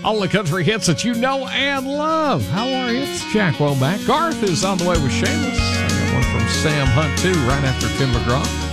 All the country hits that you know and love. How are you? It's Jack Womack. Garth is on the way with Shameless. I got one from Sam Hunt, too, right after Tim McGraw.